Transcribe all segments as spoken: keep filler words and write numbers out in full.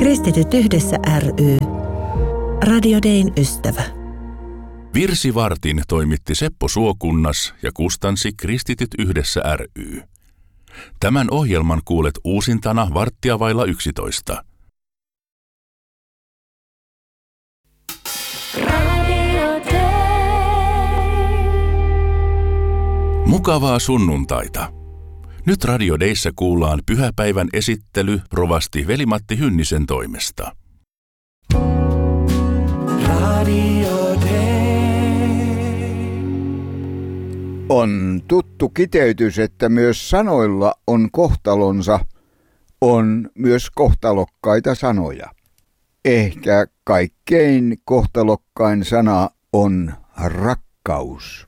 Kristityt yhdessä ry. Radio Dayn ystävä. Virsivartin toimitti Seppo Suokunnas ja kustansi Kristityt yhdessä ry. Tämän ohjelman kuulet uusintana varttia vailla yksitoista. Mukavaa sunnuntaita. Nyt Radio Dayssä kuullaan pyhäpäivän esittely rovasti Veli-Matti Hynnisen toimesta. Radio Day. On tuttu kiteytys, että myös sanoilla on kohtalonsa, on myös kohtalokkaita sanoja. Ehkä kaikkein kohtalokkain sana on rakkaus.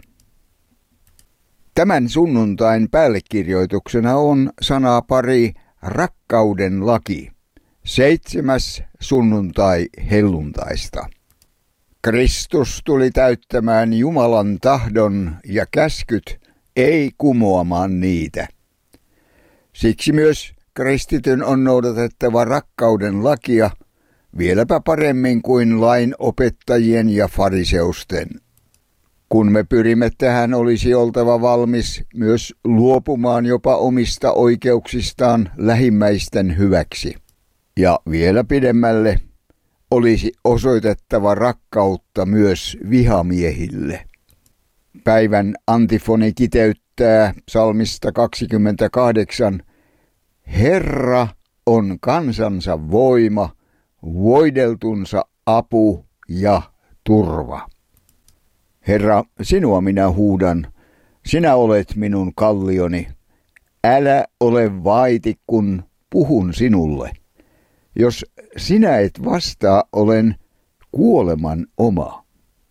Tämän sunnuntain päällekirjoituksena on sanapari rakkauden laki, seitsemäs sunnuntai helluntaista. Kristus tuli täyttämään Jumalan tahdon ja käskyt, ei kumoamaan niitä. Siksi myös kristityn on noudatettava rakkauden lakia, vieläpä paremmin kuin lain opettajien ja fariseusten. Kun me pyrimme tähän, olisi oltava valmis myös luopumaan jopa omista oikeuksistaan lähimmäisten hyväksi. Ja vielä pidemmälle olisi osoitettava rakkautta myös vihamiehille. Päivän antifoni kiteyttää psalmista kaksikymmentäkahdeksan. Herra on kansansa voima, voideltunsa apu ja turva. Herra, sinua minä huudan, sinä olet minun kallioni. Älä ole vaiti, kun puhun sinulle. Jos sinä et vastaa, olen kuoleman oma.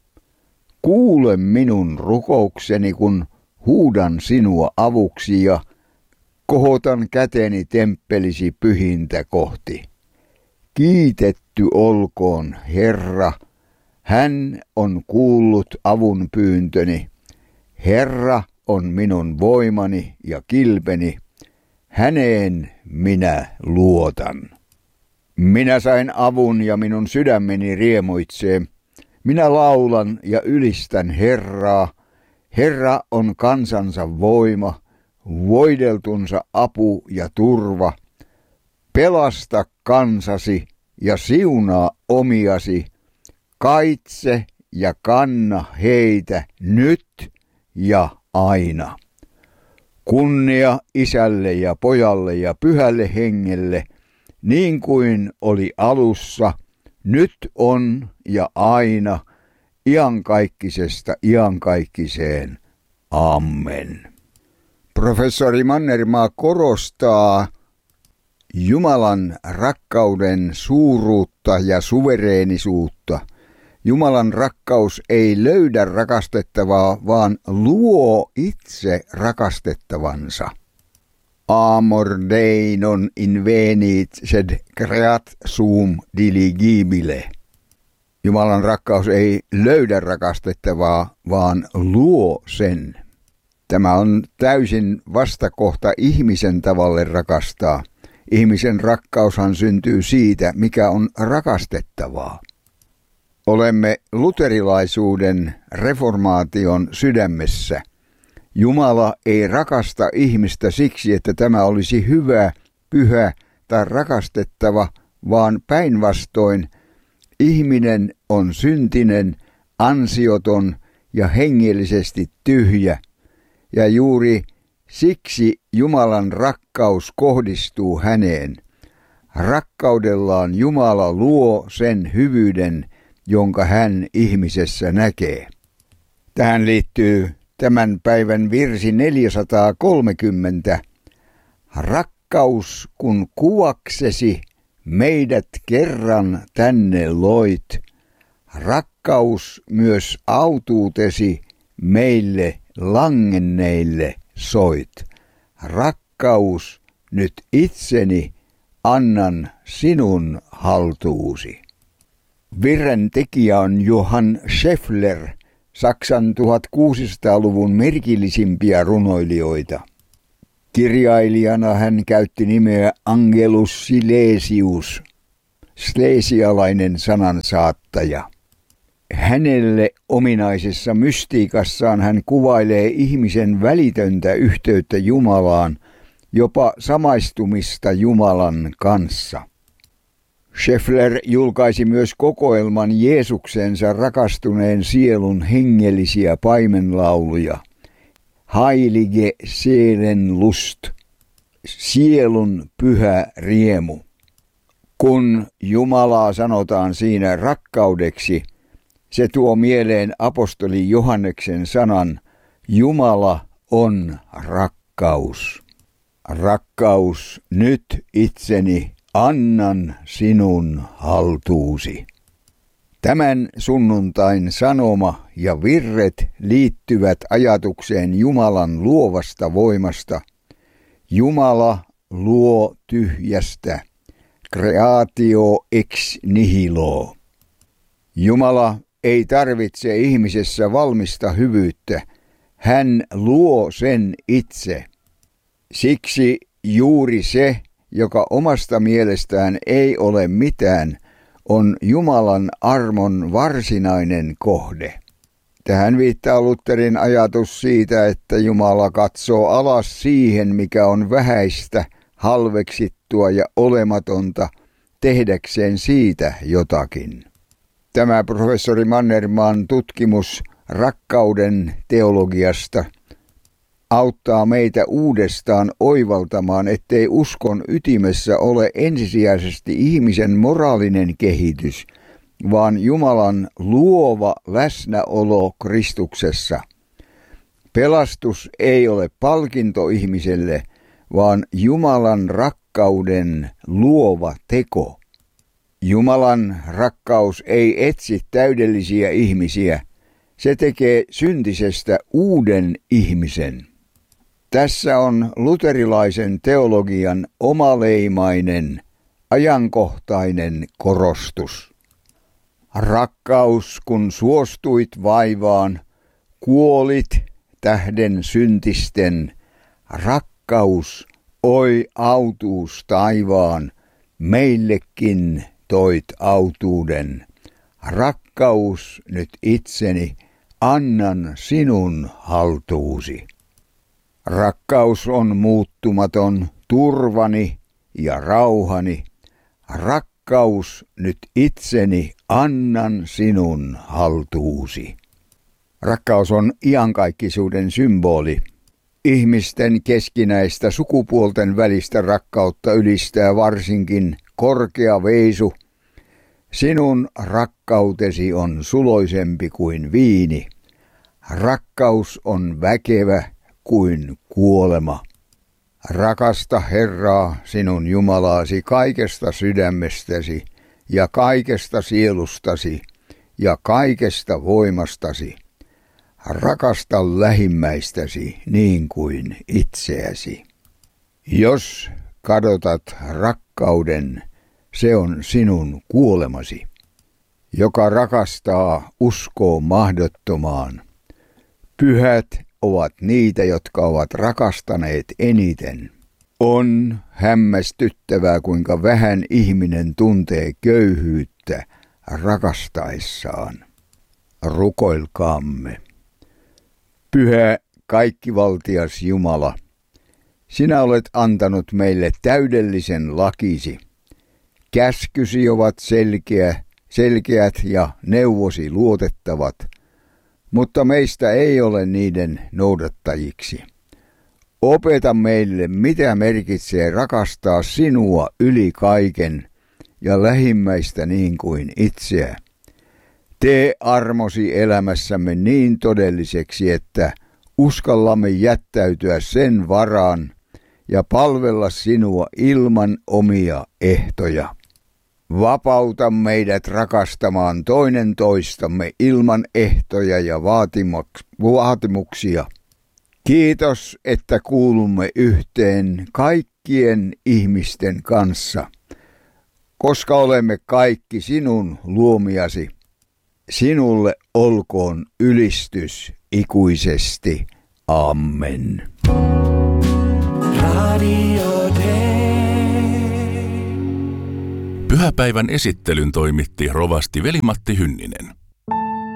Kuule minun rukoukseni, kun huudan sinua avuksi ja kohotan käteni temppelisi pyhintä kohti. Kiitetty olkoon Herra. Hän on kuullut avun pyyntöni. Herra on minun voimani ja kilpeni. Häneen minä luotan. Minä sain avun ja minun sydämeni riemuitsee. Minä laulan ja ylistän Herraa. Herra on kansansa voima, voideltunsa apu ja turva. Pelasta kansasi ja siunaa omiasi. Kaitse ja kanna heitä nyt ja aina. Kunnia Isälle ja Pojalle ja Pyhälle Hengelle, niin kuin oli alussa, nyt on ja aina, iankaikkisesta iankaikkiseen. Amen. Professori Mannermaa korostaa Jumalan rakkauden suuruutta ja suvereenisuutta. Jumalan rakkaus ei löydä rakastettavaa, vaan luo itse rakastettavansa. Amor Dei non invenit, sed creat sum diligibile. Jumalan rakkaus ei löydä rakastettavaa, vaan luo sen. Tämä on täysin vastakohta ihmisen tavalle rakastaa. Ihmisen rakkaushan syntyy siitä, mikä on rakastettavaa. Olemme luterilaisuuden reformaation sydämessä. Jumala ei rakasta ihmistä siksi, että tämä olisi hyvä, pyhä tai rakastettava, vaan päinvastoin ihminen on syntinen, ansioton ja hengellisesti tyhjä. Ja juuri siksi Jumalan rakkaus kohdistuu häneen. Rakkaudellaan Jumala luo sen hyvyyden, jonka hän ihmisessä näkee. Tähän liittyy tämän päivän virsi neljäsataakolmekymmentä. Rakkaus, kun kuvaksesi meidät kerran tänne loit. Rakkaus myös autuutesi meille langenneille soit. Rakkaus, nyt itseni annan sinun haltuusi. Virren tekijä on Johann Scheffler, Saksan tuhatkuusisataaluvun merkillisimpiä runoilijoita. Kirjailijana hän käytti nimeä Angelus Silesius. sleesialainen sanansaattaja. Hänelle ominaisessa mystiikassaan hän kuvailee ihmisen välitöntä yhteyttä Jumalaan, jopa samaistumista Jumalan kanssa. Scheffler julkaisi myös kokoelman Jeesuksensa rakastuneen sielun hengellisiä paimenlauluja. Heilige Seelenlust, sielun pyhä riemu. Kun Jumalaa sanotaan siinä rakkaudeksi, se tuo mieleen apostoli Johanneksen sanan, Jumala on rakkaus. Rakkaus, nyt itseni annan sinun haltuusi. Tämän sunnuntain sanoma ja virret liittyvät ajatukseen Jumalan luovasta voimasta. Jumala luo tyhjästä, creatio ex nihilo. Jumala ei tarvitse ihmisessä valmista hyvyyttä, hän luo sen itse. Siksi juuri se, joka omasta mielestään ei ole mitään, on Jumalan armon varsinainen kohde. Tähän viittaa Lutherin ajatus siitä, että Jumala katsoo alas siihen, mikä on vähäistä, halveksittua ja olematonta, tehdäkseen siitä jotakin. Tämä professori Mannermaan tutkimus rakkauden teologiasta auttaa meitä uudestaan oivaltamaan, ettei uskon ytimessä ole ensisijaisesti ihmisen moraalinen kehitys, vaan Jumalan luova läsnäolo Kristuksessa. Pelastus ei ole palkinto ihmiselle, vaan Jumalan rakkauden luova teko. Jumalan rakkaus ei etsi täydellisiä ihmisiä, se tekee syntisestä uuden ihmisen. Tässä on luterilaisen teologian omaleimainen, ajankohtainen korostus. Rakkaus, kun suostuit vaivaan, kuolit tähden syntisten. Rakkaus, oi autuus taivaan, meillekin toit autuuden. Rakkaus, nyt itseni, annan sinun haltuusi. Rakkaus on muuttumaton, turvani ja rauhani. Rakkaus, nyt itseni, annan sinun haltuusi. Rakkaus on iankaikkisuuden symboli. Ihmisten keskinäistä sukupuolten välistä rakkautta ylistää varsinkin korkea veisu. Sinun rakkautesi on suloisempi kuin viini. Rakkaus on väkevä kuin kuolema. Rakasta Herraa, sinun Jumalaasi, kaikesta sydämestäsi ja kaikesta sielustasi ja kaikesta voimastasi. Rakasta lähimmäistäsi niin kuin itseäsi. Jos kadotat rakkauden, se on sinun kuolemasi. Joka rakastaa, uskoo mahdottomaan. Pyhät ovat niitä, jotka ovat rakastaneet eniten. On hämmästyttävää, kuinka vähän ihminen tuntee köyhyyttä rakastaessaan. Rukoilkaamme. Pyhä kaikkivaltias Jumala, sinä olet antanut meille täydellisen lakisi. Käskysi ovat selkeä, selkeät ja neuvosi luotettavat, mutta meistä ei ole niiden noudattajiksi. Opeta meille, mitä merkitsee rakastaa sinua yli kaiken ja lähimmäistä niin kuin itseä. Tee armosi elämässämme niin todelliseksi, että uskallamme jättäytyä sen varaan ja palvella sinua ilman omia ehtoja. Vapauta meidät rakastamaan toinen toistamme ilman ehtoja ja vaatimuksia. Kiitos, että kuulumme yhteen kaikkien ihmisten kanssa, koska olemme kaikki sinun luomiasi. Sinulle olkoon ylistys ikuisesti. Amen. Radio Pyhäpäivän esittelyn toimitti rovasti Veli-Matti Hynninen.